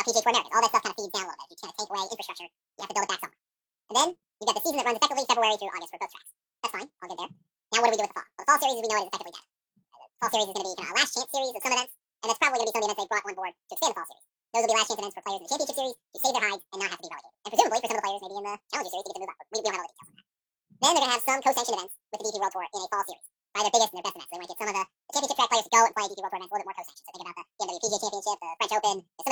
PGA Tour Americas. All that stuff kind of feeds down a little bit. You kind of take away infrastructure, you have to build it back somewhere. And then you've got the season that runs effectively February through August for both tracks. That's fine, all good there. Now what do we do with the fall? Well, the fall series, as we know, it is effectively dead. The fall series is going to be kind of a last chance series of some events, and that's probably going to be some of the events they brought on board to expand the fall series. Those will be last chance events for players in the championship series to save their hides and not have to be relegated. And presumably for some of the players maybe in the challenger series to get to move up. We don't have all the details on that. Then they're going to have some co-sanctioned events with the DP World Tour in a fall series. By their biggest and their best events. They want to get some of the championship track players to go and play DP World Tour events a little bit more co-sanctioned. So think about the PGA Championship, the French Open, some